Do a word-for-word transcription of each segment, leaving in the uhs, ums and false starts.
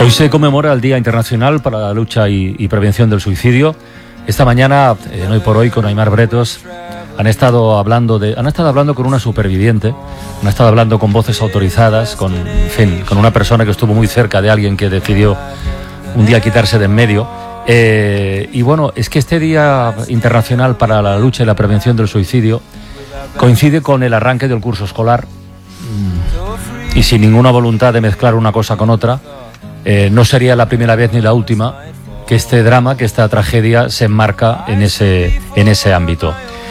Hoy se conmemora el Día Internacional para la Lucha y, y Prevención del Suicidio. Esta mañana, en Hoy por Hoy, con Aimar Bretos, han estado hablando de, han estado hablando con una superviviente, han estado hablando con voces autorizadas, con, en fin, con una persona que estuvo muy cerca de alguien que decidió un día quitarse de en medio. Eh, y bueno, es que este Día Internacional para la Lucha y la Prevención del Suicidio coincide con el arranque del curso escolar, y sin ninguna voluntad de mezclar una cosa con otra, eh, no sería la primera vez ni la última que este drama, que esta tragedia se enmarca en ese, en ese ámbito.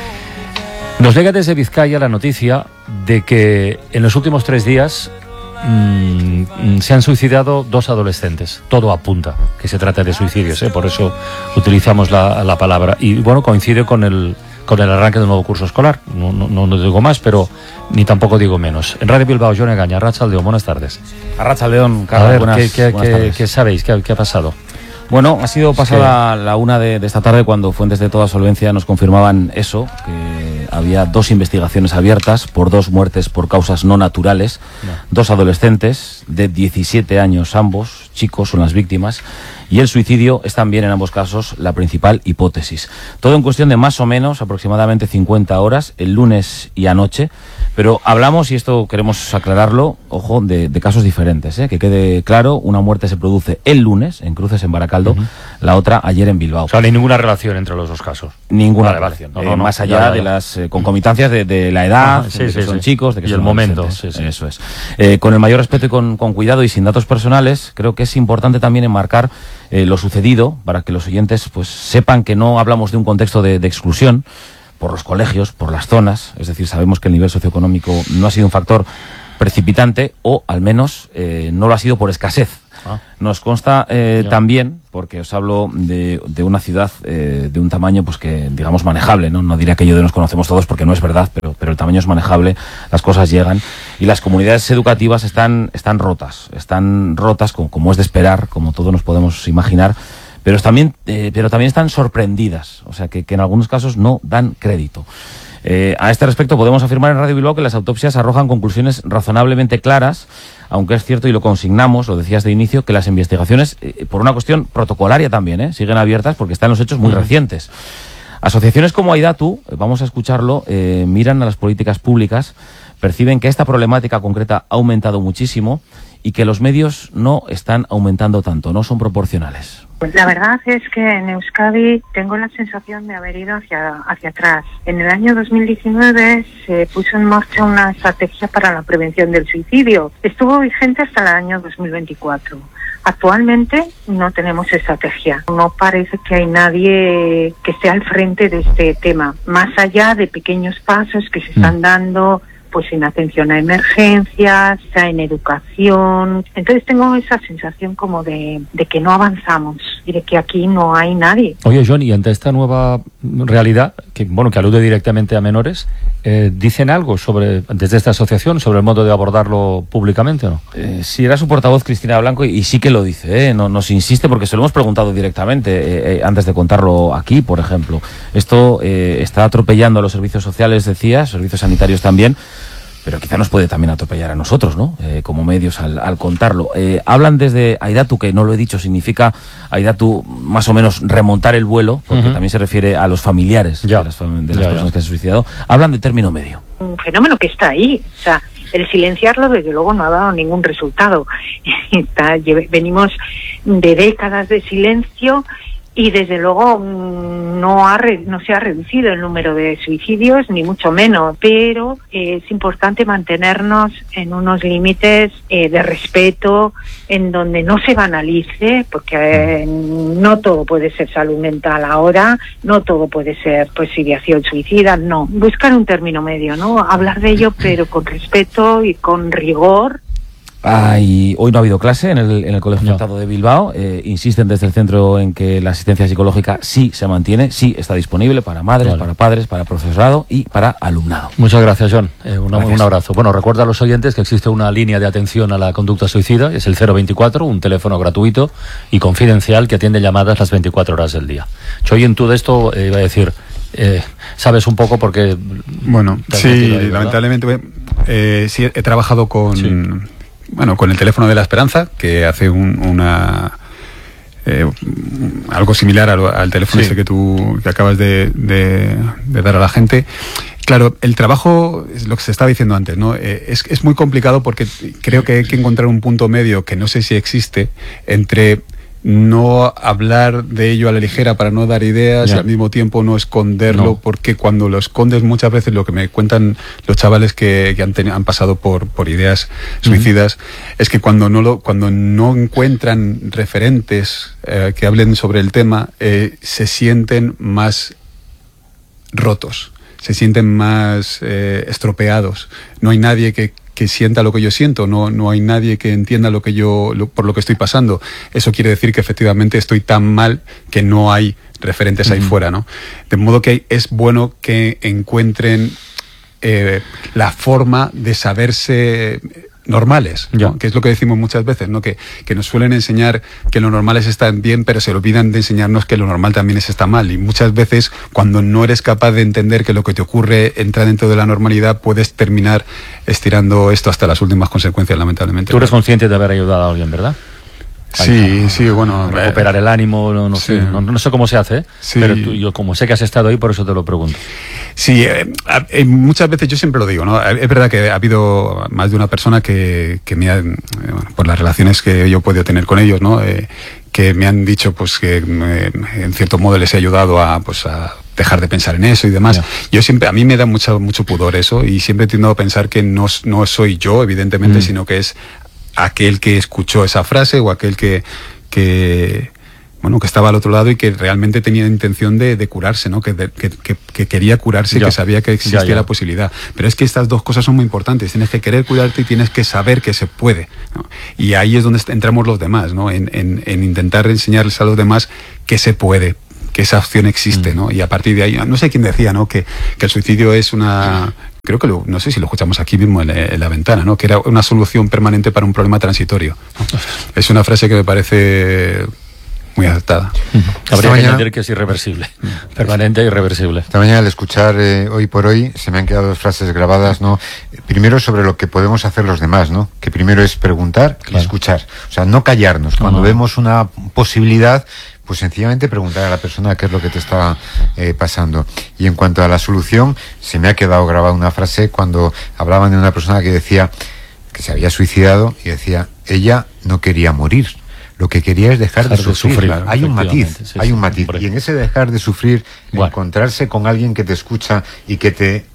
Nos llega desde Vizcaya la noticia de que en los últimos tres días mmm, se han suicidado dos adolescentes. Todo apunta que se trata de suicidios, ¿eh? Por eso utilizamos la, la palabra. Y bueno, coincide con el, con el arranque del nuevo curso escolar. No, no, no digo más, pero ni tampoco digo menos. En Radio Bilbao, Jon Egaña, Arratsaldeon, buenas tardes. Arratsaldeon, Carlos, a ver, buenas, ¿qué, qué, buenas qué, tardes. ¿qué sabéis? ¿Qué, qué ha pasado? Bueno, ha sido pasada la una de, de esta tarde cuando fuentes de toda solvencia nos confirmaban eso, que había dos investigaciones abiertas por dos muertes por causas no naturales, no. Dos adolescentes de diecisiete años ambos, chicos, son las víctimas, y el suicidio es también en ambos casos la principal hipótesis. Todo en cuestión de más o menos aproximadamente cincuenta horas, el lunes y anoche, pero hablamos, y esto queremos aclararlo, ojo, de, de casos diferentes, ¿eh? Que quede claro, una muerte se produce el lunes en Cruces, en Baracaldo, uh-huh. La otra ayer en Bilbao. O sea, no hay ninguna relación entre los dos casos. Ninguna vale, relación, vale. No, no, eh, no, más allá ya, ya, de ya. las eh, concomitancias de, de la edad, Ajá, sí, de que sí, son sí. chicos, de que y son el momento. Sí, sí, sí. Eso es. Eh, con el mayor respeto y con, con cuidado y sin datos personales, creo que es importante también enmarcar eh, lo sucedido para que los oyentes pues sepan que no hablamos de un contexto de, de exclusión por los colegios, por las zonas, es decir, sabemos que el nivel socioeconómico no ha sido un factor precipitante, o al menos eh, no lo ha sido por escasez. Ah. Nos consta eh, también, porque os hablo de, de una ciudad eh, de un tamaño pues que digamos manejable, ¿no? No diré que yo de nos conocemos todos porque no es verdad, pero, pero el tamaño es manejable, las cosas llegan, y las comunidades educativas están, están rotas, están rotas como, como es de esperar, como todos nos podemos imaginar, pero también, eh, pero también están sorprendidas, o sea que, que en algunos casos no dan crédito. Eh, a este respecto podemos afirmar en Radio Bilbao que las autopsias arrojan conclusiones razonablemente claras, aunque es cierto, y lo consignamos, lo decías de inicio, que las investigaciones, eh, por una cuestión protocolaria también, eh, siguen abiertas porque están los hechos muy uh-huh. recientes. Asociaciones como Aidatu, eh, vamos a escucharlo, eh, miran a las políticas públicas, perciben que esta problemática concreta ha aumentado muchísimo y que los medios no están aumentando tanto, no son proporcionales. Pues la verdad es que en Euskadi tengo la sensación de haber ido hacia, hacia atrás. En el año dos mil diecinueve se puso en marcha una estrategia para la prevención del suicidio. Estuvo vigente hasta el año dos mil veinticuatro. Actualmente no tenemos estrategia. No parece que hay nadie que esté al frente de este tema, más allá de pequeños pasos que se están dando pues en atención a emergencias, en educación. Entonces tengo esa sensación como de, de que no avanzamos y de que aquí no hay nadie. Oye, Jon, y ante esta nueva realidad, que bueno, que alude directamente a menores, eh, ¿dicen algo sobre, desde esta asociación, sobre el modo de abordarlo públicamente o no? Eh, sí, era su portavoz Cristina Blanco y, y sí que lo dice, ¿eh? No, nos insiste porque se lo hemos preguntado directamente eh, eh, antes de contarlo aquí, por ejemplo. Esto eh, está atropellando a los servicios sociales, decía, servicios sanitarios también, pero quizá nos puede también atropellar a nosotros, ¿no? Eh, como medios al, al contarlo. Eh, hablan desde Aidatu, que no lo he dicho, significa Aidatu más o menos remontar el vuelo, porque uh-huh. también se refiere a los familiares ya. de las, de las ya, personas ya. que se han suicidado. Hablan de término medio. Un fenómeno que está ahí, o sea, el silenciarlo desde luego no ha dado ningún resultado. Está, venimos de décadas de silencio y desde luego no ha re, no se ha reducido el número de suicidios, ni mucho menos, pero eh, es importante mantenernos en unos límites eh, de respeto, en donde no se banalice, porque eh, no todo puede ser salud mental ahora, no todo puede ser pues ideación suicida, no. Buscar un término medio, ¿no? Hablar de ello, pero con respeto y con rigor. Ah, y hoy no ha habido clase en el, en el Colegio Concertado de Bilbao. Eh, insisten desde el centro en que la asistencia psicológica sí se mantiene, sí está disponible para madres, vale. para padres, para profesorado y para alumnado. Muchas gracias, Jon. Eh, una, gracias. Un abrazo. Bueno, recuerda a los oyentes que existe una línea de atención a la conducta suicida, es el cero veinticuatro, un teléfono gratuito y confidencial que atiende llamadas las veinticuatro horas del día. Choy, en tú de esto eh, iba a decir, eh, sabes un poco porque... Bueno, sí, ahí, lamentablemente, eh, sí he trabajado con... Sí. bueno, con el teléfono de la esperanza, que hace un, una... Eh, algo similar al, al teléfono sí. este que tú que acabas de, de, de dar a la gente. Claro, el trabajo, es lo que se estaba diciendo antes, ¿no? Eh, es, es muy complicado porque creo que hay que encontrar un punto medio que no sé si existe entre no hablar de ello a la ligera para no dar ideas yeah. y al mismo tiempo no esconderlo, no. porque cuando lo escondes muchas veces, lo que me cuentan los chavales que, que han, ten, han pasado por, por ideas suicidas, uh-huh. es que cuando no, lo, cuando no encuentran referentes eh, que hablen sobre el tema, eh, se sienten más rotos, se sienten más eh, estropeados. No hay nadie que que sienta lo que yo siento, no, no hay nadie que entienda lo que yo, lo, por lo que estoy pasando. Eso quiere decir que efectivamente estoy tan mal que no hay referentes ahí uh-huh. fuera, ¿no? De modo que es bueno que encuentren eh, la forma de saberse normales, ¿no? Yeah. Que es lo que decimos muchas veces, ¿no? Que, que nos suelen enseñar que lo normales está bien, pero se olvidan de enseñarnos que lo normal también es está mal. Y muchas veces, cuando no eres capaz de entender que lo que te ocurre entra dentro de la normalidad, puedes terminar estirando esto hasta las últimas consecuencias, lamentablemente. Tú eres consciente de haber ayudado a alguien, ¿verdad? Sí, Ay, sí, bueno. Recuperar el ánimo, no, no, sí. sé, no, no sé cómo se hace, ¿eh? sí. pero tú, yo como sé que has estado ahí, por eso te lo pregunto. Sí, eh, eh, muchas veces yo siempre lo digo, ¿no? Es verdad que ha habido más de una persona que, que me ha, eh, bueno, por las relaciones que yo he podido tener con ellos, ¿no? Eh, que me han dicho, pues, que eh, en cierto modo les he ayudado a, pues, a dejar de pensar en eso y demás. Yeah. Yo siempre, a mí me da mucho, mucho pudor eso, y siempre he tendido a pensar que no, no soy yo, evidentemente, mm. sino que es aquel que escuchó esa frase o aquel que, que bueno, que estaba al otro lado y que realmente tenía intención de, de curarse, ¿no? Que, de, que, que, que quería curarse, ya. que sabía que existía ya, ya. la posibilidad. Pero es que estas dos cosas son muy importantes. Tienes que querer curarte y tienes que saber que se puede, ¿no? Y ahí es donde entramos los demás, ¿no? En, en, en intentar enseñarles a los demás que se puede, que esa opción existe, ¿no? Y a partir de ahí, no sé quién decía, ¿no? Que, que el suicidio es una... Creo que lo, no sé si lo escuchamos aquí mismo en, en la ventana, ¿no? Que era una solución permanente para un problema transitorio, ¿no? Es una frase que me parece muy acertada. Uh-huh. Habría que entender que es irreversible, permanente e irreversible. Esta mañana al escuchar eh, Hoy por Hoy se me han quedado dos frases grabadas, ¿no? Primero sobre lo que podemos hacer los demás, ¿no? Que primero es preguntar claro. y escuchar. O sea, no callarnos. Cuando uh-huh. vemos una posibilidad, pues sencillamente preguntar a la persona qué es lo que te está eh, pasando. Y en cuanto a la solución, se me ha quedado grabada una frase cuando hablaban de una persona que decía que se había suicidado y decía, ella no quería morir, lo que quería es dejar, dejar de sufrir. De sufrir claro, hay un matiz, sí, hay un matiz. Sí, y en ese dejar de sufrir, bueno. encontrarse con alguien que te escucha y que te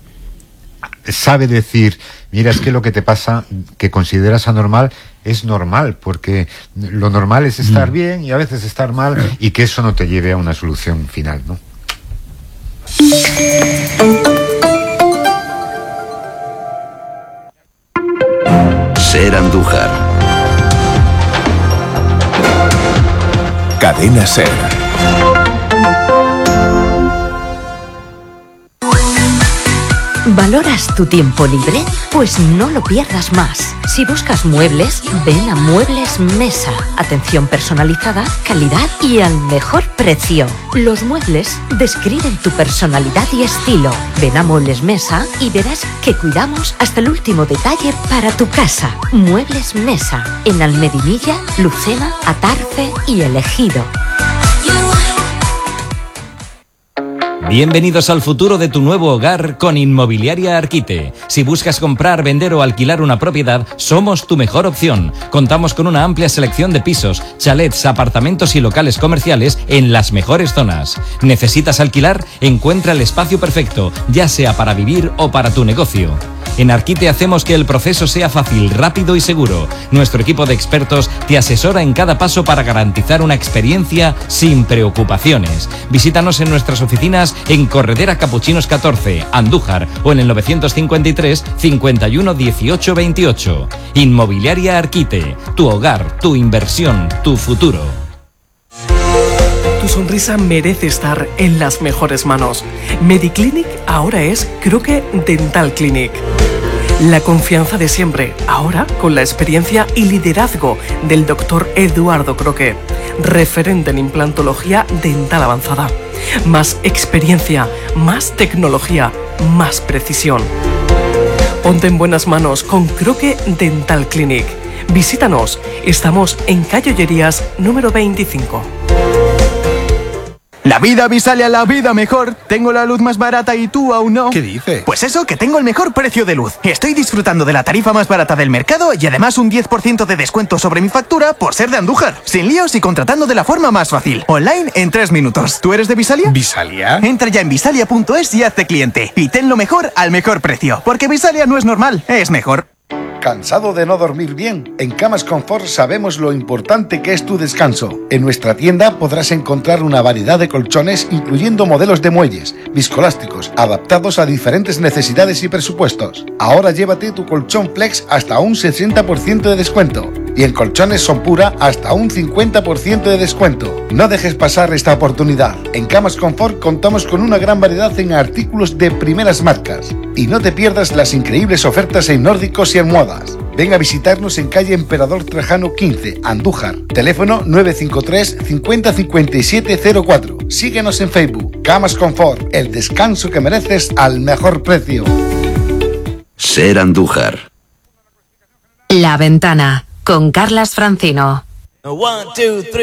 sabe decir, mira, es que lo que te pasa, que consideras anormal, es normal, porque lo normal es estar mm. bien y a veces estar mal, y que eso no te lleve a una solución final, ¿no? Ser Andújar. Cadena Ser. ¿Valoras tu tiempo libre? Pues no lo pierdas más. Si buscas muebles, ven a Muebles Mesa. Atención personalizada, calidad y al mejor precio. Los muebles describen tu personalidad y estilo. Ven a Muebles Mesa y verás que cuidamos hasta el último detalle para tu casa. Muebles Mesa, en Almedinilla, Lucena, Atarfe y El Ejido. Bienvenidos al futuro de tu nuevo hogar con Inmobiliaria Arquite. Si buscas comprar, vender o alquilar una propiedad, somos tu mejor opción. Contamos con una amplia selección de pisos, chalets, apartamentos y locales comerciales en las mejores zonas. ¿Necesitas alquilar? Encuentra el espacio perfecto, ya sea para vivir o para tu negocio. En Arquite hacemos que el proceso sea fácil, rápido y seguro. Nuestro equipo de expertos te asesora en cada paso para garantizar una experiencia sin preocupaciones. Visítanos en nuestras oficinas en Corredera Capuchinos catorce, Andújar, o en el novecientos cincuenta y tres, cincuenta y uno, dieciocho, veintiocho. Inmobiliaria Arquite, tu hogar, tu inversión, tu futuro. Tu sonrisa merece estar en las mejores manos. Mediclinic ahora es Croque Dental Clinic. La confianza de siempre, ahora con la experiencia y liderazgo del doctor Eduardo Croque, referente en implantología dental avanzada. Más experiencia, más tecnología, más precisión. Ponte en buenas manos con Croque Dental Clinic. Visítanos. Estamos en Calle Ollerías, número veinticinco. La vida Visalia, la vida mejor. Tengo la luz más barata y tú aún no. ¿Qué dices? Pues eso, que tengo el mejor precio de luz. Estoy disfrutando de la tarifa más barata del mercado y además un diez por ciento de descuento sobre mi factura por ser de Andújar. Sin líos y contratando de la forma más fácil. Online en tres minutos. ¿Tú eres de Visalia? ¿Visalia? Entra ya en visalia punto es y hazte cliente. Y ten lo mejor al mejor precio. Porque Visalia no es normal, es mejor. ¿Cansado de no dormir bien? En Camas Confort sabemos lo importante que es tu descanso. En nuestra tienda podrás encontrar una variedad de colchones, incluyendo modelos de muelles, viscoelásticos, adaptados a diferentes necesidades y presupuestos. Ahora llévate tu colchón Flex hasta un sesenta por ciento de descuento. Y en colchones Sonpura hasta un cincuenta por ciento de descuento. No dejes pasar esta oportunidad. En Camas Confort contamos con una gran variedad en artículos de primeras marcas. Y no te pierdas las increíbles ofertas en nórdicos y almohadas. Ven a visitarnos en calle Emperador Trajano quince, Andújar. Teléfono nueve cinco tres cincuenta cincuenta y siete cero cuatro. Síguenos en Facebook. Camas Confort, el descanso que mereces al mejor precio. Ser Andújar. La Ventana, con Carlas Francino. One, two, three.